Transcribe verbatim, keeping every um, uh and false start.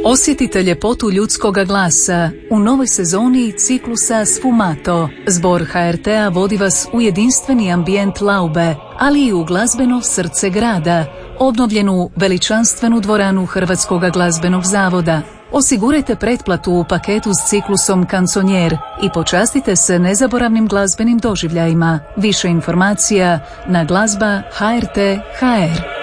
Osjetite ljepotu ljudskoga glasa u novoj sezoni ciklusa Sfumato. Zbor ha er te a vodi vas u jedinstveni ambijent Laube, ali i u glazbeno srce grada, obnovljenu veličanstvenu dvoranu Hrvatskog glazbenog zavoda. Osigurajte pretplatu u paketu s ciklusom Kanconier i počastite se nezaboravnim glazbenim doživljajima. Više informacija na glazba ha er te ha er.